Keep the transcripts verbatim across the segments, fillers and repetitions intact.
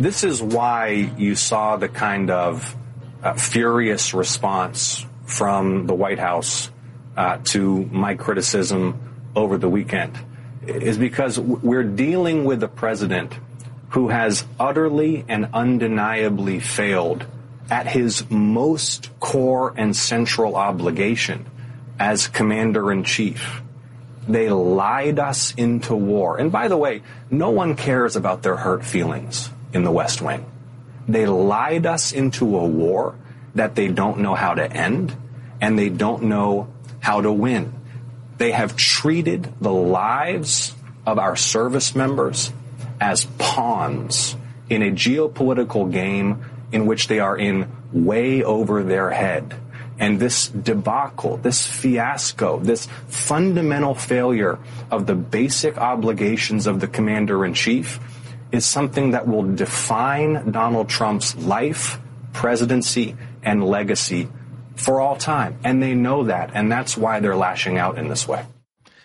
This is why you saw the kind of uh, furious response from the White House uh, to my criticism over the weekend, is because we're dealing with a president who has utterly and undeniably failed at his most core and central obligation as commander-in-chief. They lied us into war. And by the way, no one cares about their hurt feelings in the West Wing. They lied us into a war that they don't know how to end, and they don't know how to win. They have treated the lives of our service members as pawns in a geopolitical game in which they are in way over their head. And this debacle, this fiasco, this fundamental failure of the basic obligations of the commander-in-chief is something that will define Donald Trump's life, presidency, and legacy for all time. And they know that, and that's why they're lashing out in this way.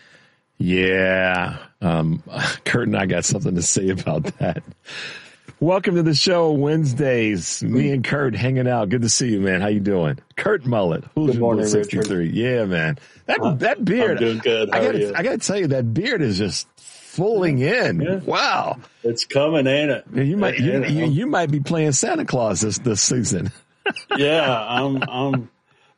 Yeah. Um, Kurt and I got something to say about that. Welcome to the show, Wednesdays. Me and Kurt hanging out. Good to see you, man. How you doing? Kurt Mullet. Who's Good morning, sixty-three? Richard. Yeah, man. That uh, that beard. I'm doing good. How I gotta, are you? I gotta tell you, that beard is just fulling in. Yeah. Wow. It's coming, ain't it? Yeah, you might you, it? you, you might be playing Santa Claus this this season. Yeah, I'm I'm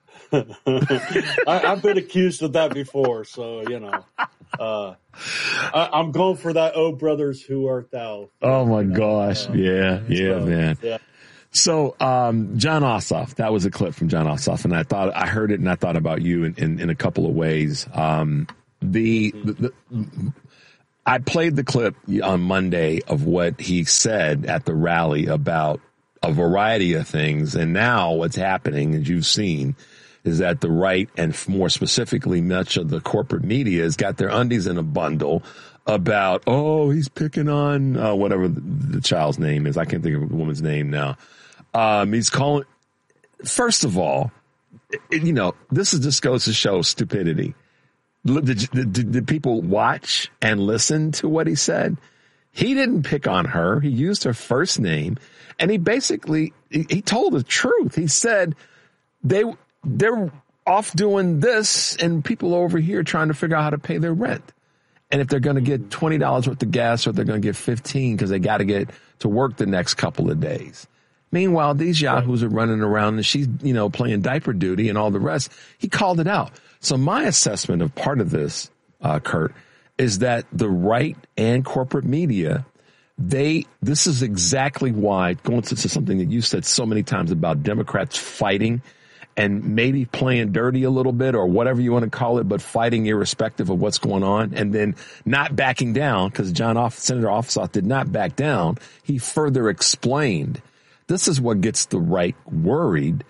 I, I've been accused of that before, so you know. Uh, I, I'm going for that. Oh, brothers, who art thou? Oh my you know, gosh! Uh, yeah, yeah, so, man. Yeah. So, um, John Ossoff, that was a clip from John Ossoff, and I thought I heard it, and I thought about you in, in, in a couple of ways. Um, the, the, the I played the clip on Monday of what he said at the rally about a variety of things, and now what's happening, as you've seen, is that the right, and more specifically much of the corporate media, has got their undies in a bundle about, oh, he's picking on uh, whatever the, the child's name is. I can't think of the woman's name now. Um, he's calling, first of all, it, you know, this is just goes to show stupidity. Did, did, did people watch and listen to what he said? He didn't pick on her. He used her first name, and he basically, he, he told the truth. He said they, they're off doing this and people over here trying to figure out how to pay their rent. And if they're going to get twenty dollars worth of gas, or they're going to get fifteen because they got to get to work the next couple of days. Meanwhile, these yahoos are running around and she's, you know, playing diaper duty and all the rest. He called it out. So my assessment of part of this, uh, Kurt, is that the right and corporate media, they, this is exactly why, going to something that you said so many times about Democrats fighting and maybe playing dirty a little bit, or whatever you want to call it, but fighting irrespective of what's going on, and then not backing down, because John Off, Senator Ossoff did not back down. He further explained. This is what gets the right worried,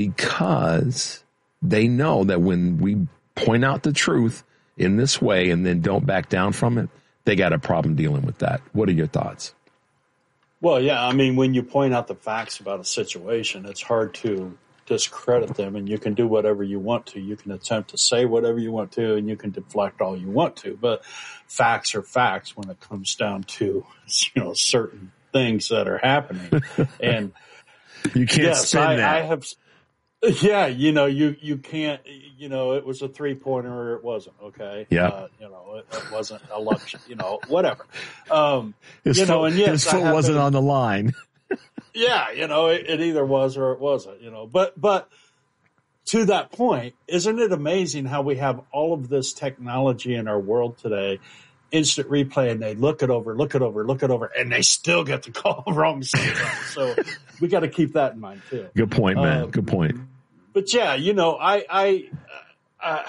because they know that when we point out the truth in this way and then don't back down from it, they got a problem dealing with that. What are your thoughts? Well, yeah, I mean, when you point out the facts about a situation, it's hard to discredit them, and you can do whatever you want to. You can attempt to say whatever you want to, and you can deflect all you want to. But facts are facts when it comes down to, you know, certain things that are happening. And you can't yes, spin I, that. I have. Yeah, you know, you, you can't, you know, it was a three pointer or it wasn't, okay? Yeah. Uh, you know, it, it wasn't a lunch, you know, whatever. Um, his you foot, know, and yes, his foot wasn't been, on the line. Yeah, you know, it, it either was or it wasn't, you know, but, but to that point, isn't it amazing how we have all of this technology in our world today, instant replay, and they look it over, look it over, look it over, and they still get the call wrong sometimes. So we got to keep that in mind too. Good point, man. Um, Good point. But yeah, you know, I, I, uh,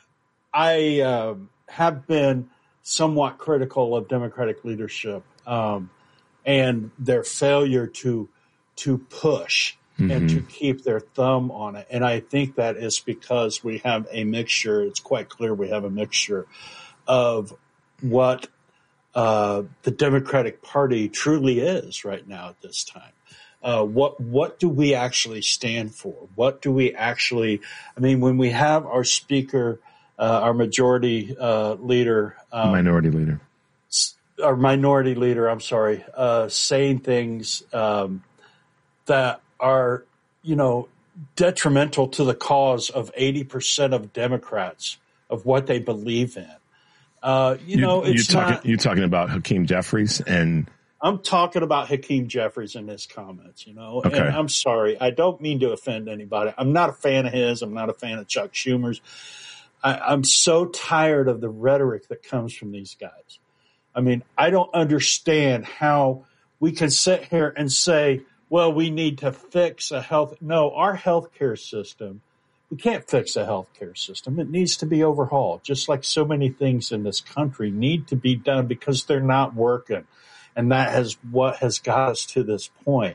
I, um, have been somewhat critical of Democratic leadership, um, and their failure to, to push mm-hmm. and to keep their thumb on it. And I think that is because we have a mixture. It's quite clear we have a mixture of what, uh, the Democratic Party truly is right now at this time. Uh, what, what do we actually stand for? What do we actually, I mean, when we have our speaker, uh, our majority, uh, leader, um, minority leader, our minority leader, I'm sorry, uh, saying things um, that are, you know, detrimental to the cause of eighty percent of Democrats of what they believe in. Uh, you, you know, it's you're talking, not. You're talking about Hakeem Jeffries and. I'm talking about Hakeem Jeffries in his comments, you know, okay. And I'm sorry. I don't mean to offend anybody. I'm not a fan of his. I'm not a fan of Chuck Schumer's. I, I'm so tired of the rhetoric that comes from these guys. I mean, I don't understand how we can sit here and say, well, we need to fix a health. No, our healthcare system, we can't fix a healthcare system. It needs to be overhauled, just like so many things in this country need to be done because they're not working. And that has what has got us to this point.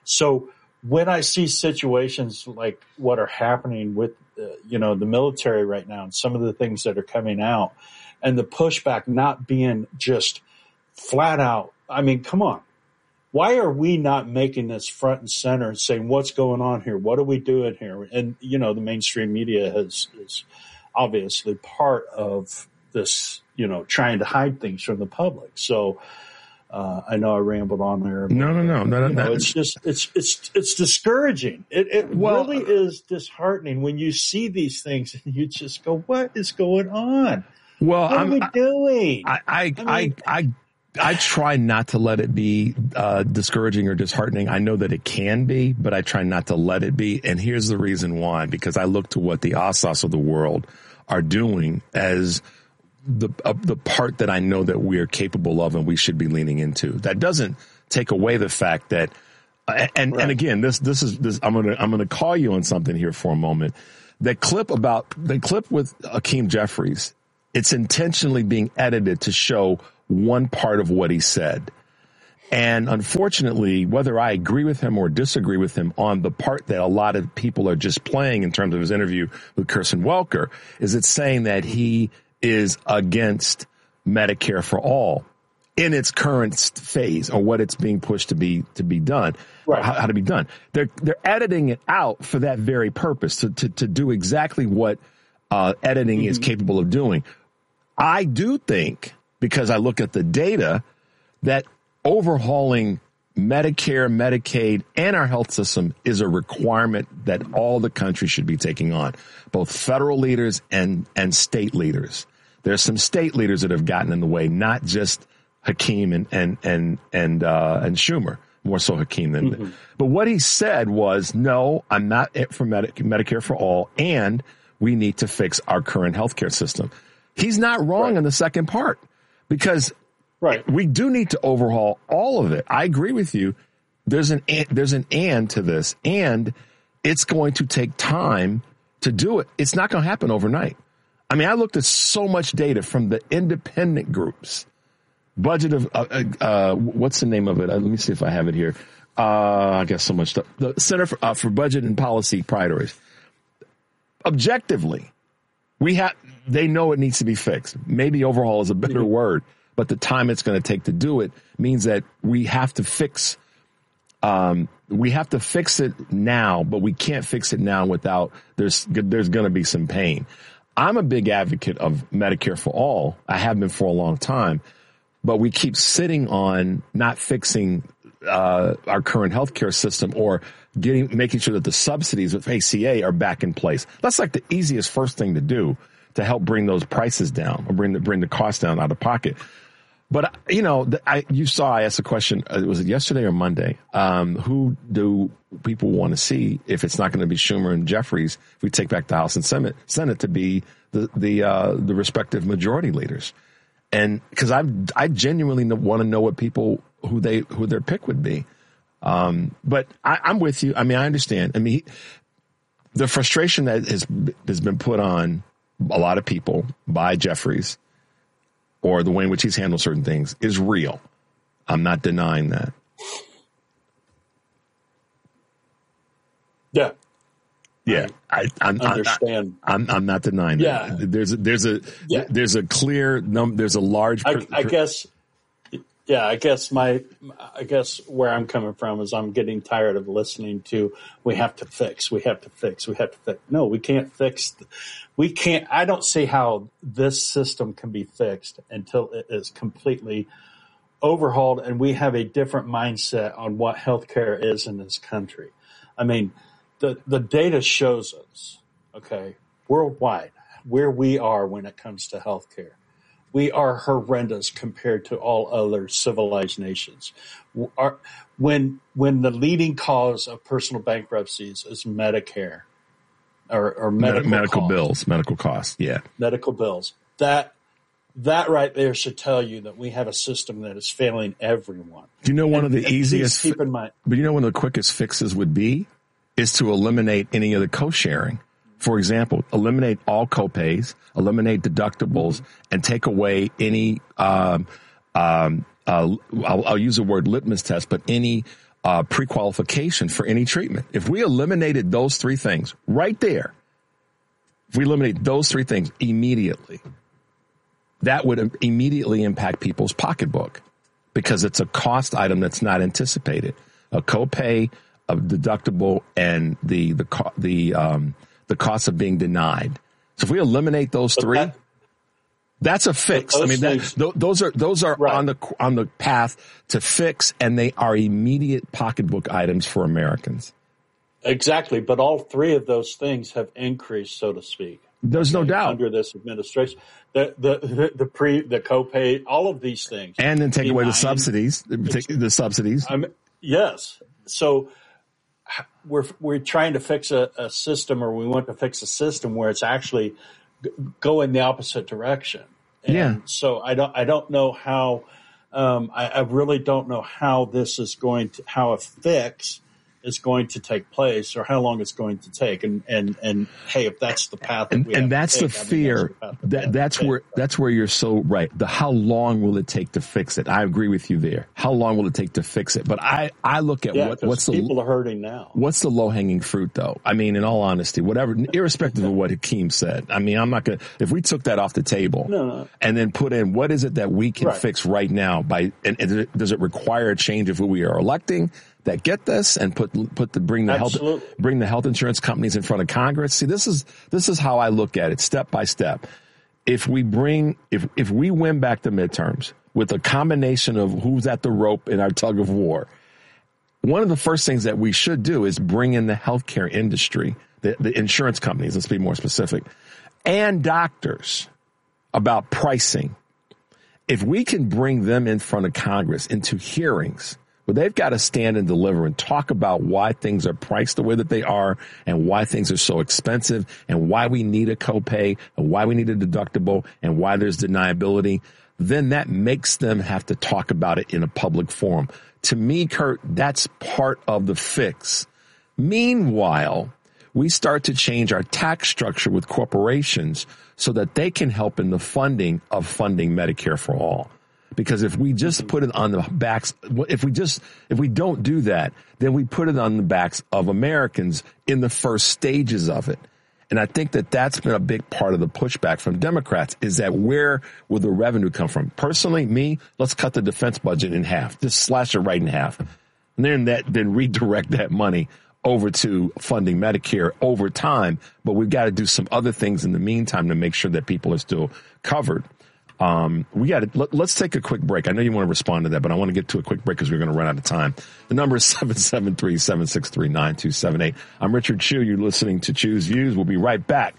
So when I see situations like what are happening with, uh, you know, the military right now and some of the things that are coming out and the pushback not being just flat out, I mean, come on. Why are we not making this front and center and saying what's going on here? What are we doing here? And, you know, the mainstream media has, is obviously part of this, you know, trying to hide things from the public. So, Uh, I know I rambled on there. But, no, no, no, no, no, know, It's just, it's, it's, it's discouraging. It, it well, really is disheartening when you see these things and you just go, what is going on? Well, what I'm, are we doing? I, I, I, mean, I, I, I try not to let it be, uh, discouraging or disheartening. I know that it can be, but I try not to let it be. And here's the reason why, because I look to what the Assafs of the world are doing as the uh, the part that I know that we are capable of and we should be leaning into. That doesn't take away the fact that, uh, and right. and again, this this is this. I'm gonna I'm gonna call you on something here for a moment. That clip about the clip with Hakeem Jeffries, it's intentionally being edited to show one part of what he said. And unfortunately, whether I agree with him or disagree with him on the part that a lot of people are just playing in terms of his interview with Kirsten Welker, is it's saying that he is against Medicare for all in its current phase or what it's being pushed to be to be done, right. how, how to be done. They're they're editing it out for that very purpose, to to, to do exactly what uh, editing mm-hmm. is capable of doing. I do think, because I look at the data, that overhauling Medicare, Medicaid, and our health system is a requirement that all the country should be taking on, both federal leaders and, and state leaders. There's some state leaders that have gotten in the way, not just Hakeem and, and, and, and, uh, and Schumer, more so Hakeem than, mm-hmm. but what he said was, no, I'm not for Medi- Medicare for all, and we need to fix our current healthcare system. He's not wrong right. in the second part, because right. we do need to overhaul all of it. I agree with you. There's an there's an and to this, and it's going to take time to do it. It's not going to happen overnight. I mean, I looked at so much data from the independent groups. Budget of uh, uh, what's the name of it? Uh, let me see if I have it here. Uh, I guess so much stuff. The Center for, uh, for Budget and Policy Priorities. Objectively, we have. They know it needs to be fixed. Maybe overhaul is a better mm-hmm. word. But the time it's going to take to do it means that we have to fix, um, we have to fix it now, but we can't fix it now without there's there's going to be some pain. I'm a big advocate of Medicare for all. I have been for a long time, but we keep sitting on not fixing uh, our current healthcare system or getting making sure that the subsidies with A C A are back in place. That's like the easiest first thing to do to help bring those prices down or bring the bring the cost down out of pocket. But, you know, I, you saw I asked a question, uh, was it yesterday or Monday? Um, who do people want to see if it's not going to be Schumer and Jeffries, if we take back the House and Senate, Senate to be the, the, uh, the respective majority leaders? And because I, I genuinely want to know what people, who they, who their pick would be. Um, but I, I'm with you. I mean, I understand. I mean, the frustration that has, has been put on a lot of people by Jeffries, or the way in which he's handled certain things, is real. I'm not denying that. Yeah. Yeah. I, I I'm, understand. I'm, I'm, I'm not denying yeah. that. There's a, there's a, yeah. there's a clear num, there's a large. I, I guess, yeah, I guess my, I guess where I'm coming from is I'm getting tired of listening to, we have to fix, we have to fix, we have to fix. No, we can't fix. We can't, I don't see how this system can be fixed until it is completely overhauled, and we have a different mindset on what healthcare is in this country. I mean, the, the data shows us, okay, worldwide, where we are when it comes to healthcare. We are horrendous compared to all other civilized nations. Our, when when the leading cause of personal bankruptcies is Medicare or, or medical, medical costs, bills, medical costs, yeah, medical bills. That that right there should tell you that we have a system that is failing everyone. Do you know one and, of the easiest? Keep in mind, but you know one of the quickest fixes would be is to eliminate any of the co-sharing. For example, eliminate all copays, eliminate deductibles, and take away any, um, um, uh, I'll, I'll use the word litmus test, but any uh, pre-qualification for any treatment. If we eliminated those three things right there, if we eliminate those three things immediately, that would immediately impact people's pocketbook because it's a cost item that's not anticipated. A copay, a deductible, and the the the um, the cost of being denied. So if we eliminate those three, that, that's a fix. I mean, that, th- those are those are right. on the on the path to fix, and they are immediate pocketbook items for Americans. Exactly, but all three of those things have increased, so to speak. There's no doubt under this administration, the the the, the pre the copay, all of these things, and then take away the subsidies. Take the subsidies. I'm, yes, so. We're we're trying to fix a, a system, or we want to fix a system where it's actually g- going the opposite direction. And yeah. So I don't I don't know how um, I, I really don't know how this is going to how a fix is going to take place, or how long it's going to take. And and and hey, if that's the path, that and, we and have that's to the take, fear. I mean, that's the that that's where take. that's where you're so right. The how long will it take to fix it? I agree with you there. How long will it take to fix it? But I I look at yeah, what what's people the people are hurting now. What's the low hanging fruit though? I mean, in all honesty, whatever, irrespective of what Hakeem said. I mean, I'm not gonna if we took that off the table no, no. and then put in what is it that we can right. fix right now by and, and does it require a change of who we are electing? That get this and put put the bring the Absolutely. health bring the health insurance companies in front of Congress. See, this is this is how I look at it, step by step. If we bring if if we win back the midterms with a combination of who's at the rope in our tug of war, one of the first things that we should do is bring in the healthcare industry, the, the insurance companies. Let's be more specific, and doctors about pricing. If we can bring them in front of Congress into hearings. But they've got to stand and deliver and talk about why things are priced the way that they are and why things are so expensive and why we need a copay and why we need a deductible and why there's deniability. Then that makes them have to talk about it in a public forum. To me, Kurt, that's part of the fix. Meanwhile, we start to change our tax structure with corporations so that they can help in the funding of funding Medicare for all. Because if we just put it on the backs, if we just, if we don't do that, then we put it on the backs of Americans in the first stages of it. And I think that that's been a big part of the pushback from Democrats is that where will the revenue come from? Personally, me, let's cut the defense budget in half. Just slash it right in half. And then that, then redirect that money over to funding Medicare over time. But we've got to do some other things in the meantime to make sure that people are still covered. Um, we got to, let, let's take a quick break. I know you want to respond to that, but I want to get to a quick break because we're going to run out of time. The number is seven seven three, seven six three, nine two seven eight. I'm Richard Chu. You're listening to Chu's Views. We'll be right back.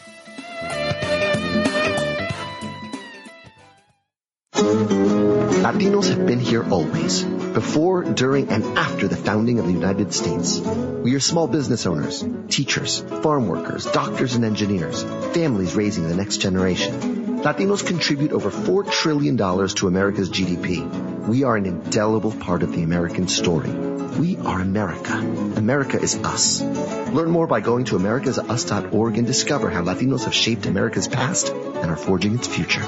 Latinos have been here always, before, during, and after the founding of the United States. We are small business owners, teachers, farm workers, doctors and engineers, families raising the next generation. Latinos contribute over four trillion dollars to America's G D P. We are an indelible part of the American story. We are America. America is us. Learn more by going to americas us dot org and discover how Latinos have shaped America's past and are forging its future.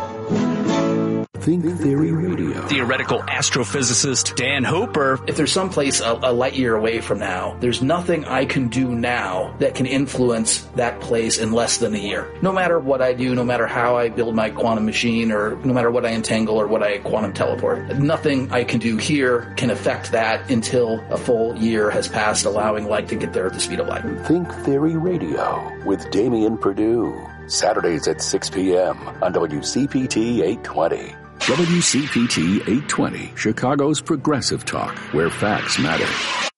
Think Theory Radio. Theoretical astrophysicist Dan Hooper. If there's someplace a, a light year away from now, there's nothing I can do now that can influence that place in less than a year. No matter what I do, no matter how I build my quantum machine, or no matter what I entangle or what I quantum teleport, nothing I can do here can affect that until a full year has passed, allowing light to get there at the speed of light. Think Theory Radio with Damian Perdue. Saturdays at six p.m. on W C P T eight twenty. W C P T eight twenty, Chicago's progressive talk, where facts matter.